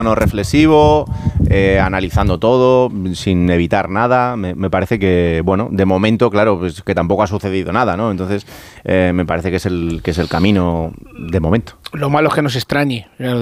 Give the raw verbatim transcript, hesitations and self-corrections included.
no reflexivo, eh, analizando todo, sin evitar nada. Me, me parece que, bueno, de momento, claro, pues que tampoco ha sucedido nada, ¿no? Entonces, eh, me parece que es el que es el camino de momento. Lo malo es que nos extrañe.